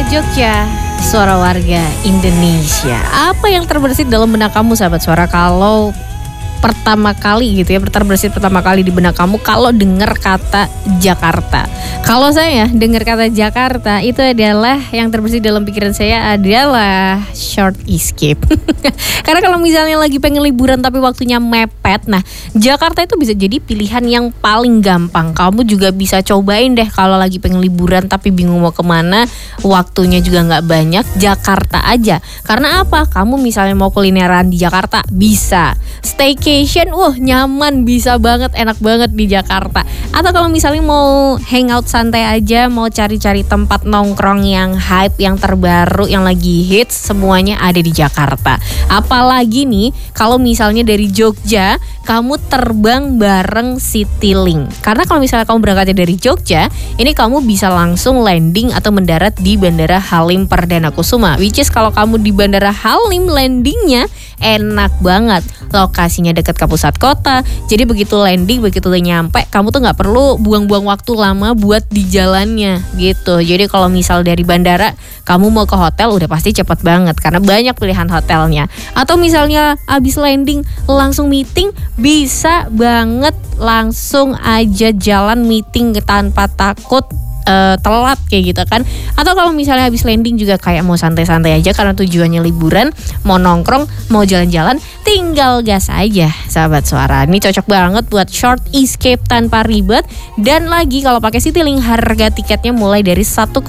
Jogja, suara warga Indonesia. Apa yang terbersit dalam benak kamu, sahabat suara, kalau pertama kali gitu ya, terbersit pertama kali di benak kamu kalau dengar kata Jakarta? Kalau saya dengar kata Jakarta, itu adalah yang terbersit dalam pikiran saya adalah short escape. Karena kalau misalnya lagi pengen liburan tapi waktunya mepet, nah Jakarta itu bisa jadi pilihan yang paling gampang. Kamu juga bisa cobain deh kalau lagi pengen liburan tapi bingung mau kemana, waktunya juga nggak banyak, Jakarta aja. Karena apa? Kamu misalnya mau kulineran di Jakarta, bisa. Staycation, nyaman, bisa banget, enak banget di Jakarta. Atau kalau misalnya mau hangout santai aja, mau cari-cari tempat nongkrong yang hype, yang terbaru, yang lagi hits, semuanya ada di Jakarta. Apalagi nih kalau misalnya dari Jogja kamu terbang bareng Citylink. Karena kalau misalnya kamu berangkatnya dari Jogja, ini kamu bisa langsung landing atau mendarat di Bandara Halim Perdana Kusuma. Which is kalau kamu di Bandara Halim landingnya enak banget. Lokasinya dekat ke pusat kota. Jadi begitu landing, begitu udah nyampe, kamu tuh nggak perlu buang-buang waktu lama buat di jalannya gitu. Jadi kalau misal dari bandara kamu mau ke hotel udah pasti cepet banget karena banyak pilihan hotelnya. Atau misalnya abis landing langsung meeting, bisa banget langsung aja jalan meeting tanpa takut telat kayak gitu kan. Atau kalau misalnya habis landing juga kayak mau santai-santai aja karena tujuannya liburan, mau nongkrong, mau jalan-jalan, tinggal gas aja, sahabat suara. Ini cocok banget buat short escape tanpa ribet. Dan lagi kalau pakai Citylink harga tiketnya mulai dari 1,7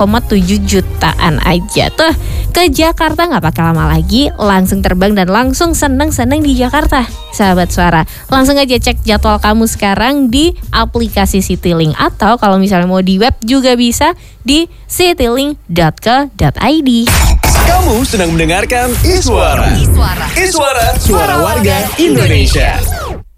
jutaan aja. Tuh ke Jakarta nggak pakai lama lagi, langsung terbang dan langsung seneng-seneng di Jakarta, sahabat suara. Langsung aja cek jadwal kamu sekarang di aplikasi Citylink. Atau kalau misalnya mau di web juga bisa di citylink.co.id. Kamu sedang mendengarkan Iswara. Iswara, suara warga Indonesia.